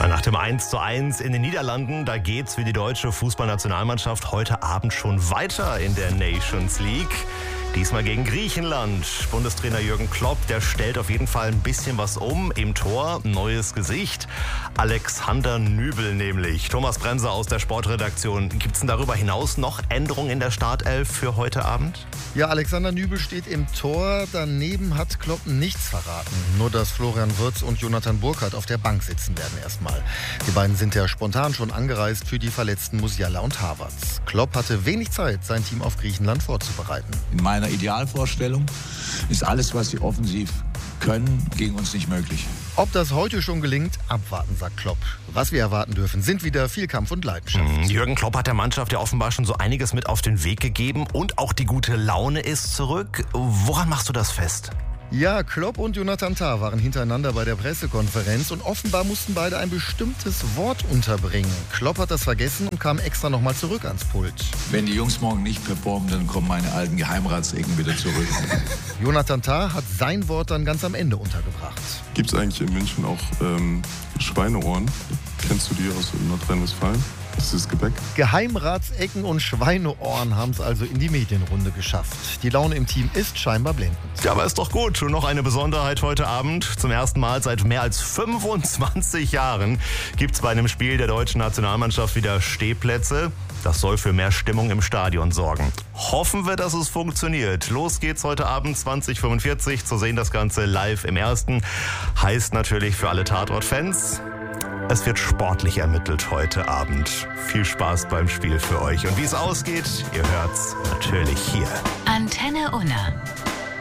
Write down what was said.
Nach dem 1:1 in den Niederlanden, da geht's für die deutsche Fußballnationalmannschaft heute Abend schon weiter in der Nations League. Diesmal gegen Griechenland. Bundestrainer Jürgen Klopp, der stellt auf jeden Fall ein bisschen was um. Im Tor neues Gesicht. Alexander Nübel nämlich. Thomas Bremser aus der Sportredaktion. Gibt es denn darüber hinaus noch Änderungen in der Startelf für heute Abend? Ja, Alexander Nübel steht im Tor. Daneben hat Klopp nichts verraten. Nur, dass Florian Wirtz und Jonathan Burkhardt auf der Bank sitzen werden erstmal. Die beiden sind ja spontan schon angereist für die verletzten Musiala und Havertz. Klopp hatte wenig Zeit, sein Team auf Griechenland vorzubereiten. In meiner Idealvorstellung ist alles, was sie offensiv können, gegen uns nicht möglich. Ob das heute schon gelingt, abwarten, sagt Klopp. Was wir erwarten dürfen, sind wieder viel Kampf und Leidenschaft. Jürgen Klopp hat der Mannschaft ja offenbar schon so einiges mit auf den Weg gegeben und auch die gute Laune ist zurück. Woran machst du das fest? Ja, Klopp und Jonathan Tah waren hintereinander bei der Pressekonferenz und offenbar mussten beide ein bestimmtes Wort unterbringen. Klopp hat das vergessen und kam extra nochmal zurück ans Pult. Wenn die Jungs morgen nicht performen, dann kommen meine alten Geheimratsecken wieder zurück. Jonathan Tah hat sein Wort dann ganz am Ende untergebracht. Gibt es eigentlich in München auch Schweineohren? Kennst du die aus Nordrhein-Westfalen? Das ist Gebäck. Geheimratsecken und Schweineohren haben es also in die Medienrunde geschafft. Die Laune im Team ist scheinbar blendend. Ja, aber ist doch gut. Und noch eine Besonderheit heute Abend. Zum ersten Mal seit mehr als 25 Jahren gibt es bei einem Spiel der deutschen Nationalmannschaft wieder Stehplätze. Das soll für mehr Stimmung im Stadion sorgen. Hoffen wir, dass es funktioniert. Los geht's heute Abend 20:45. Zu sehen das Ganze live im Ersten. Heißt natürlich für alle Tatort-Fans: es wird sportlich ermittelt heute Abend. Viel Spaß beim Spiel für euch. Und wie es ausgeht, ihr hört's natürlich hier. Antenne Unna.